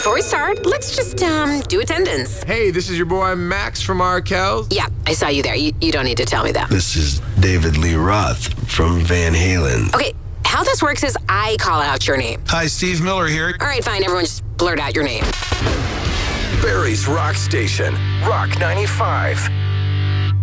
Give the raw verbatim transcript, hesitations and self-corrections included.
before we start, let's just um do attendance. Hey, this is your boy Max from Arkells. Yeah, I saw you there. You, you don't need to tell me that. This is David Lee Roth from Van Halen. Okay, how this works is I call out your name. Hi, Steve Miller here. All right, fine. Everyone just blurt out your name. Barry's Rock Station, Rock ninety-five.